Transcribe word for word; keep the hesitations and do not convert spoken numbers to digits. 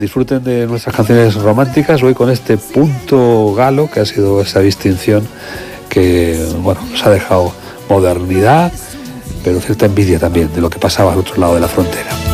Disfruten de nuestras canciones románticas hoy con este punto galo, que ha sido esa distinción que, bueno, nos ha dejado modernidad, pero cierta envidia también de lo que pasaba al otro lado de la frontera.